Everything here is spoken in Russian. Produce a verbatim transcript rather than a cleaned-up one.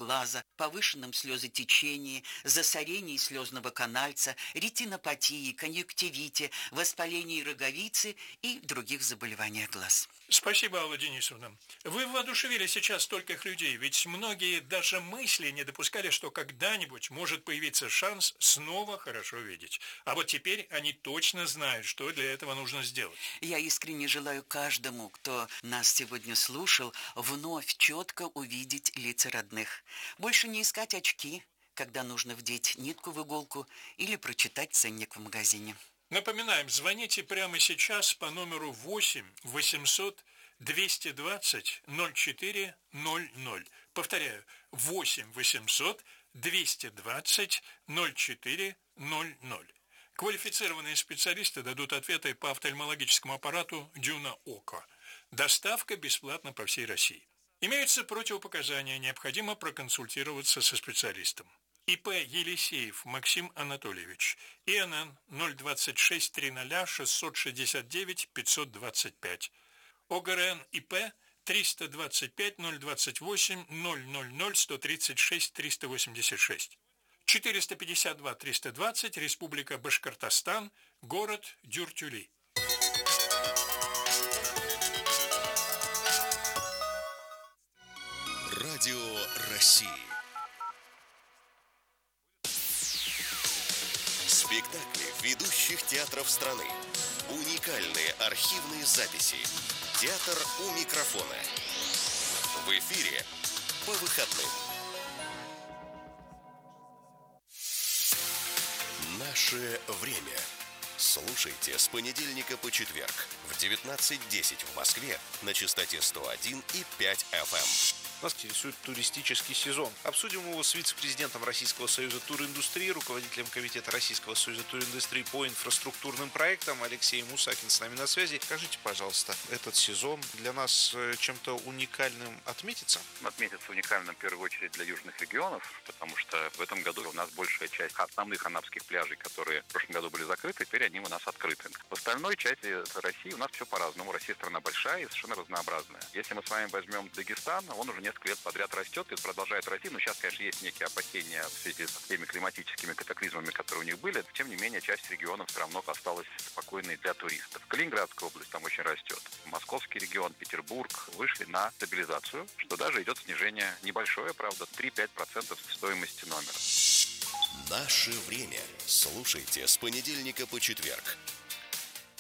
глаза, повышенном слезотечении, засорении слезного канальца, ретинопатии, конъюнктивите, воспалении роговицы и других заболеваниях глаз. Спасибо, Алла Денисовна. Вы воодушевили сейчас стольких людей, ведь многие даже мысли не допускали, что когда-нибудь может появиться шанс снова хорошо видеть. А вот теперь они точно знают, что для этого нужно сделать. Я искренне желаю каждому, кто нас сегодня слушал, вновь четко увидеть лица родных. Больше не искать очки, когда нужно вдеть нитку в иголку или прочитать ценник в магазине. Напоминаем, звоните прямо сейчас по номеру восемь восемьсот двести двадцать ноль четыре ноль ноль. Повторяю, восемь восемьсот двести двадцать ноль четыре ноль ноль. Квалифицированные специалисты дадут ответы по офтальмологическому аппарату «Дюна Око». Доставка бесплатна по всей России. Имеются противопоказания, необходимо проконсультироваться со специалистом. ИП Елисеев Максим Анатольевич, ИНН ноль двадцать шесть тридцать шестьсот шестьдесят девять пятьсот двадцать пять, ОГРН ИП триста двадцать пять ноль двадцать восемь ноль ноль ноль сто тридцать шесть триста восемьдесят шесть, четыреста пятьдесят два триста двадцать, Республика Башкортостан, город Дюртюли. Радио России. Спектакли ведущих театров страны. Уникальные архивные записи. Театр у микрофона. В эфире по выходным. Наше время. Слушайте с понедельника по четверг в девятнадцать десять в Москве на частоте сто один и пять эф эм. Нас интересует туристический сезон. Обсудим его с вице-президентом Российского союза туриндустрии, руководителем комитета Российского союза туриндустрии по инфраструктурным проектам Алексеем Усакин с нами на связи. Скажите, пожалуйста, этот сезон для нас чем-то уникальным отметится? Отметится уникальным в первую очередь для южных регионов, потому что в этом году у нас большая часть основных анапских пляжей, которые в прошлом году были закрыты, теперь они у нас открыты. В остальной части России у нас все по-разному. Россия страна большая и совершенно разнообразная. Если мы с вами возьмем Дагестан, он уже несколько лет подряд растет и продолжает расти. Но сейчас, конечно, есть некие опасения в связи с теми климатическими катаклизмами, которые у них были. Тем не менее, часть регионов все равно осталась спокойной для туристов. Калининградская область там очень растет. Московский регион, Петербург вышли на стабилизацию, что даже идет снижение небольшое, правда, три-пять процентов стоимости номера. Наше время. Слушайте с понедельника по четверг